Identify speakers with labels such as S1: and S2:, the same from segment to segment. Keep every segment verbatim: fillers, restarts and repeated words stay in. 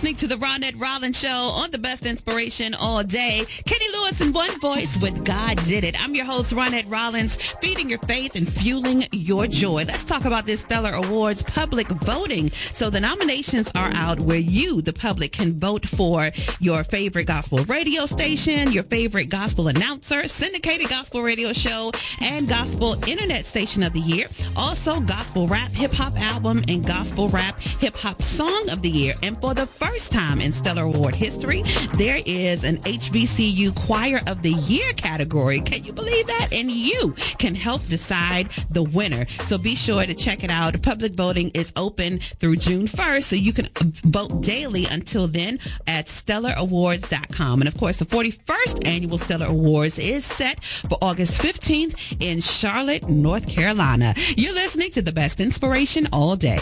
S1: listening to the Ronette Rollins Show on the best inspiration all day. Kenny Lewis in one voice with God Did It. I'm your host, Ronette Rollins, feeding your faith and fueling your joy. Let's talk about this Stellar Awards public voting. So the nominations are out where you, the public, can vote for your favorite gospel radio station, your favorite gospel announcer, syndicated gospel radio show, and gospel internet station of the year. Also, gospel rap hip hop album and gospel rap hip hop song of the year. And for the first time in Stellar Award history, there is an H B C U Choir of the Year category. Can you believe that? And you can help decide the winner. So be sure to check it out. Public voting is open through June first, so you can vote daily until then at stellar awards dot com. And of course, the forty-first annual Stellar Awards is set for August fifteenth in Charlotte, North Carolina. You're listening to the best inspiration all day.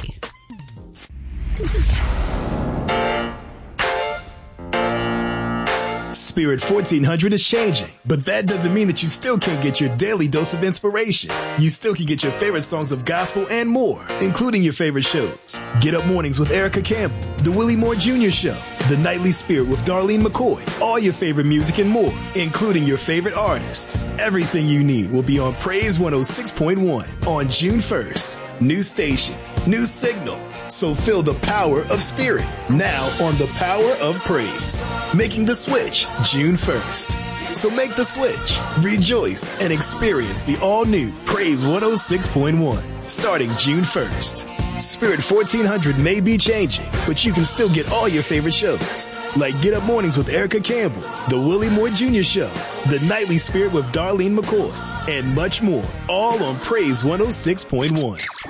S2: Spirit fourteen hundred is changing, but that doesn't mean that you still can't get your daily dose of inspiration. You still can get your favorite songs of gospel and more, including your favorite shows. Get Up Mornings with Erica Campbell, The Willie Moore Junior Show, The Nightly Spirit with Darlene McCoy, all your favorite music and more, including your favorite artist. Everything you need will be on Praise one oh six point one on June first. New station, new signal. So feel the power of Spirit now on the Power of Praise. Making the switch June first. So make the switch, rejoice, and experience the all-new Praise one oh six point one starting June first. Spirit fourteen hundred may be changing, but you can still get all your favorite shows, like Get Up Mornings with Erica Campbell, The Willie Moore Junior Show, The Nightly Spirit with Darlene McCoy, and much more, all on Praise one oh six point one.